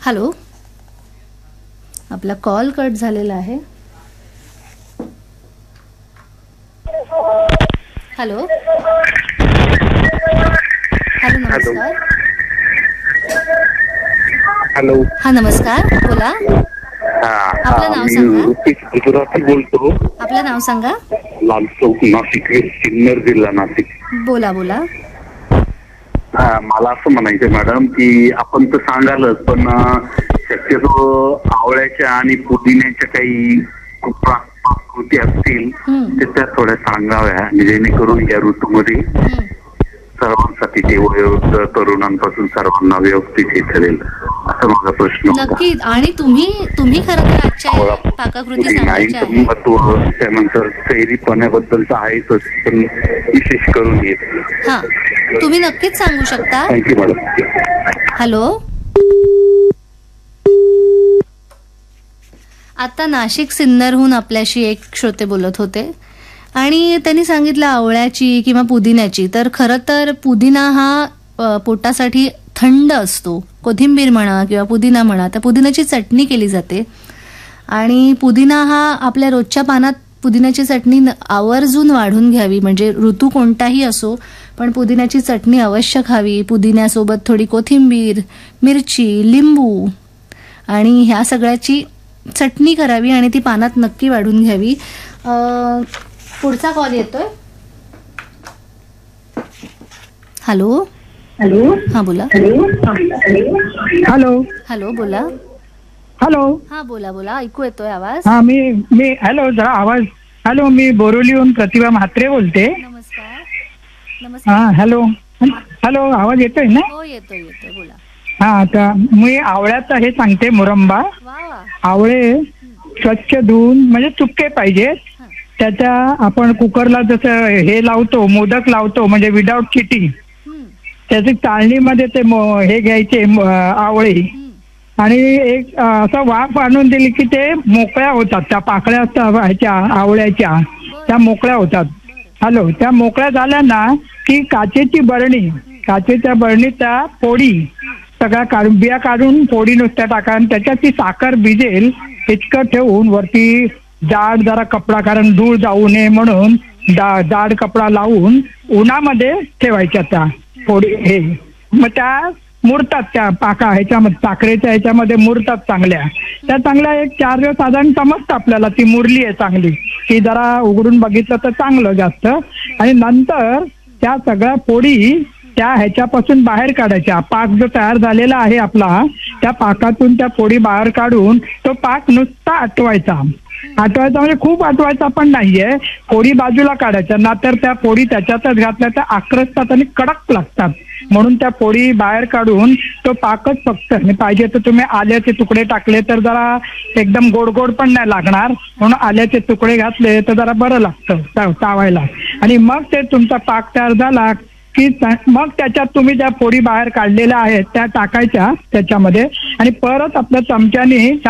Hello, आपला call cut झालेला आहे. हॅलो हॅलो, नमस्कार. हॅलो. हा, नमस्कार, बोला. आपलं नाव मी सांगा. ऋतिक गुजराती बोलतो. आपलं नाव सांगा. लाल चौक, नाशिक, सिन्नर जिल्हा नाशिक. बोला बोला. मला असं म्हणायचं मॅडम की आपण तर सांगालच, पण शक्यतो आवळ्याच्या आणि पुदिन्याच्या काही कृती असतील तर त्या थोड्या सांगाव्या, जेणेकरून या ऋतूमध्ये सर्वांसाठी ते वयोवृद्ध तरुणांपासून सर्वांना व्यवस्थित हे ठरेल, असा माझा प्रश्न होता. नक्की. आणि तुम्ही खरं तर आजच्या पाककृती सांगायच्या आहे. त्यानंतर शहरीपणाबद्दलचं आहेच, पण विशेष करून येत. हा, तुम्ही नक्कीच सांगू शकता. Thank you madam. हॅलो, आता नाशिक सिन्नरहून आपल्याशी एक श्रोते बोलत होते आणि त्यांनी सांगितलं आवळ्याची किंवा पुदिन्याची. तर खरं तर पुदिना हा पोटासाठी थंड असतो. कोथिंबीर म्हणा किंवा पुदिना म्हणा, तर पुदिन्याची चटणी केली जाते. आणि पुदिना हा आपल्या रोजच्या पानात पुदिन्याची चटणी आवर्जून वाढून घ्यावी. म्हणजे ऋतू कोणताही असो, पण पुदिन्याची चटणी अवश्य खावी. पुदिन्यासोबत थोडी कोथिंबीर, मिरची, लिंबू आणि ह्या सगळ्याची चटणी करावी आणि ती पानात नक्की वाढून घ्यावी. पुढचा कॉल येतोय. Hello hello. हा, बोला. हॅलो. हॅलो, बोला. हॅलो. हा, बोला बोला, ऐकू येतोय आवाज. हा, मी हॅलो, जरा आवाज. हॅलो, मी बोरिवलीहून प्रतिभा म्हात्रे बोलते. नमस्कार. हा, नमस्कार. हॅलो हॅलो, आवाज येतोय ना? हो, येतोय येतोय, बोला. हा, आता मी आवळ्याचं हे सांगते, मुरंबा. वा वा. आवळे स्वच्छ धुवून, म्हणजे चुके पाहिजेत. त्याच्या आपण कुकरला जसं हे लावतो, मोदक लावतो, म्हणजे विदाउट चिटी, त्याची चाळणीमध्ये ते हे घ्यायचे आवळे, आणि एक असं वाफ आणून दिली की ते मोकळ्या होतात. त्या पाकळ्या असतात ह्याच्या आवळ्याच्या, त्या मोकळ्या होतात. हॅलो, त्या मोकळ्या झाल्या ना की काचेची काचेच्या बरणीत त्या फोडी सगळ्या काढून, बिया काढून फोडी नुसत्या टाका, आणि त्याच्यात ती साखर भिजेल इतकं ठेवून वरती जाड जरा कपडा, कारण धूळ जाऊ नये म्हणून जाड कपडा लावून उन्हामध्ये ठेवायच्या त्या फोडी. हे मग त्या मुरतात, त्या ह्याच्यामध्ये साखरेच्या ह्याच्यामध्ये मुरतात चांगल्या. त्या चांगल्या एक 4 दिवस साधारण समजतं आपल्याला ती मुरली आहे चांगली, की जरा उघडून बघितलं तर चांगलं जास्त. आणि नंतर त्या सगळ्या फोडी त्या ह्याच्यापासून बाहेर काढायच्या. पाक जो तयार झालेला आहे आपला, त्या पाकातून त्या फोडी बाहेर काढून तो पाक नुसता आटवायचा म्हणजे खूप आटवायचा पण नाहीये. फोडी बाजूला काढायच्या, ना तर त्या फोडी त्याच्यातच घातल्या तर आक्रसतात आणि कडक लागतात. म्हणून त्या फोडी बाहेर काढून तो पाकच फक्त, पाहिजे तर तुम्ही आल्याचे तुकडे टाकले तर जरा एकदम गोड गोड पण नाही लागणार, म्हणून आल्याचे तुकडे घातले तर जरा बरं लागतं चावायला. आणि मग ते तुमचा पाक तयार झाला की मग त्याच्यात तुम्ही ज्या फोडी बाहेर काढलेल्या आहेत त्या टाकायच्या त्याच्यामध्ये, आणि परत आपल्या चमच्याने